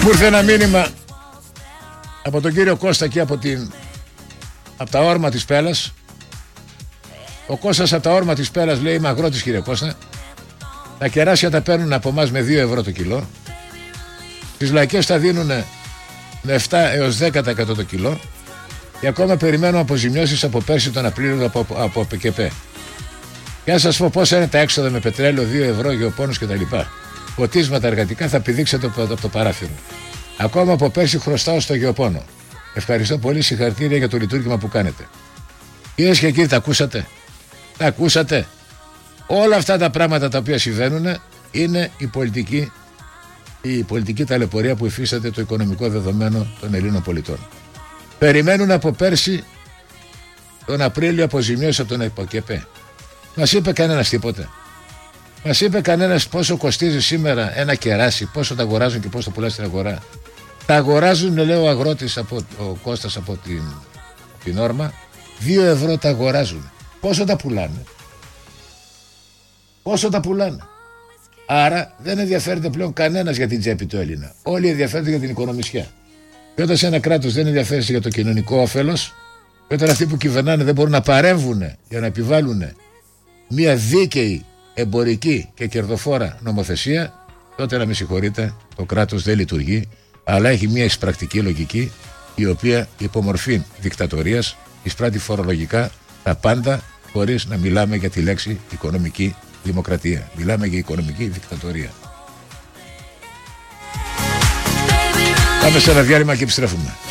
Μου ήρθε ένα μήνυμα από τον κύριο Κώστα εκεί από τα όρμα της Πέλας. Ο Κώστας από τα όρμα της Πέλας λέει: είμαι αγρότης, κύριε Κώστα. Τα κεράσια τα παίρνουν από εμάς με 2 ευρώ το κιλό. Τις λαϊκές τα δίνουν με 7 έως 10% το κιλό. Και ακόμα περιμένουμε αποζημιώσεις από πέρσι τον Απρίλιο από ΠΚΠ. Και να σας πω πόσα είναι τα έξοδα με πετρέλαιο, 2 ευρώ, γεωπόνους κτλ. Ποτίσματα εργατικά θα πηδήξετε από το παράθυρο. Ακόμα από πέρσι χρωστάω στο γεωπόνο. Ευχαριστώ πολύ, συγχαρητήρια για το λειτουργήμα που κάνετε. Κυρίες και κύριοι, τα ακούσατε? Τα ακούσατε? Όλα αυτά τα πράγματα τα οποία συμβαίνουν είναι η πολιτική ταλαιπωρία που υφίσταται το οικονομικό δεδομένο των Ελλήνων πολιτών. Περιμένουν από πέρσι τον Απρίλιο αποζημιώσεις από τον ΕΠΚΠ. Μας είπε κανένας τίποτε? Μας είπε κανένας πόσο κοστίζει σήμερα ένα κεράσι, πόσο τα αγοράζουν και πόσο το πουλάνε στην αγορά? Τα αγοράζουν, λέει ο αγρότης, ο Κώστας από την όρμα, 2 ευρώ τα αγοράζουν. Πόσο τα πουλάνε? Πόσο τα πουλάνε? Άρα δεν ενδιαφέρεται πλέον κανένας για την τσέπη του Έλληνα. Όλοι ενδιαφέρονται για την οικονομισιά. Και όταν σε ένα κράτος δεν ενδιαφέρεται για το κοινωνικό όφελος, και όταν αυτοί που κυβερνάνε δεν μπορούν να παρέμβουν για να επιβάλλουν μια δίκαιη, εμπορική και κερδοφόρα νομοθεσία, τότε να με συγχωρείτε, το κράτος δεν λειτουργεί, αλλά έχει μια εισπρακτική λογική, η οποία υπομορφή δικτατορίας εισπράττει φορολογικά τα πάντα, χωρίς να μιλάμε για τη λέξη οικονομική δημοκρατία. Μιλάμε για οικονομική δικτατορία. Πάμε σε ένα διάλειμμα και επιστρέφουμε.